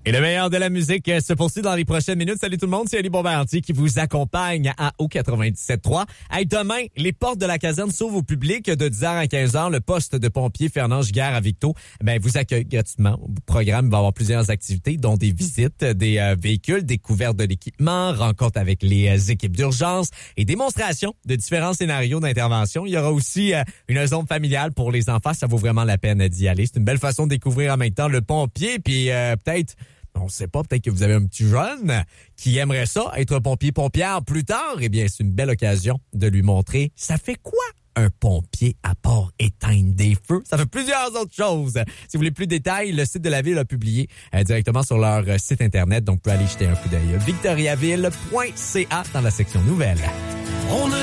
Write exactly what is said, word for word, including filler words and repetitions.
Et le meilleur de la musique se poursuit dans les prochaines minutes. Salut tout le monde, c'est Ali Bombardier qui vous accompagne à O quatre-vingt-dix-sept trois. Hey, demain, les portes de la caserne s'ouvrent au public de dix heures à quinze heures. Le poste de pompier Fernand Giguère à Victo ben, vous accueille gratuitement. Le programme va avoir plusieurs activités, dont des visites des euh, véhicules, découverte de l'équipement, rencontres avec les euh, équipes d'urgence et démonstrations de différents scénarios d'intervention. Il y aura aussi euh, une zone familiale pour les enfants. Ça vaut vraiment la peine d'y aller. C'est une belle façon de découvrir en même temps le pompier, puis euh, peut-être... On ne sait pas, peut-être que vous avez un petit jeune qui aimerait ça, être pompier-pompière plus tard. Eh bien, c'est une belle occasion de lui montrer ça fait quoi un pompier à part éteindre des feux. Ça fait plusieurs autres choses. Si vous voulez plus de détails, le site de la ville a publié euh, directement sur leur euh, site Internet. Donc, vous pouvez aller jeter un coup d'œil. victoriaville point c a dans la section nouvelles. On a